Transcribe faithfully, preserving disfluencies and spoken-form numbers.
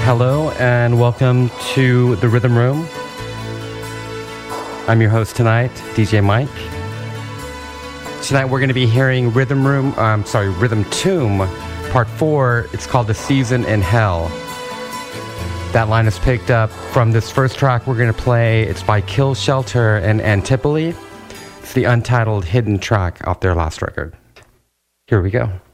Hello and welcome to the Rhythm Room. I'm your host tonight, D J Mike. Tonight we're going to be hearing Rhythm Room, I'm um, sorry, Rhythm Tomb, Part four. It's called The Season in Hell. That line is picked up from this first track we're going to play. It's by Kill Shelter and Antipoli. It's the untitled hidden track off their last record. Here we go.